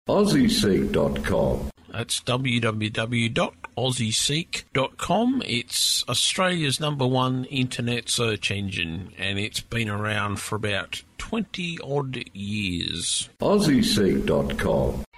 AussieSeek.com. That's www.aussieseek.com. It's Australia's #1 internet search engine, and it's been around for about 20-odd years. AussieSeek.com.